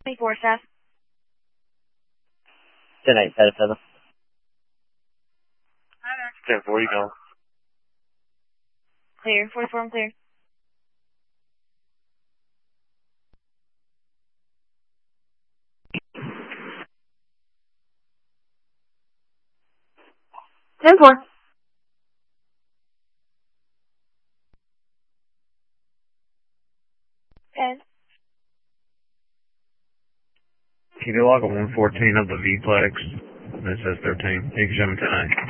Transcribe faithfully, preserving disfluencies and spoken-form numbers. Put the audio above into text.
four staff. ten eight, Peta Feather. ten four, you go. Clear. forty-four, I'm clear. ten four. ten. Keep it log at one fourteen of the V-Plex. This says thirteen. You can show me tonight.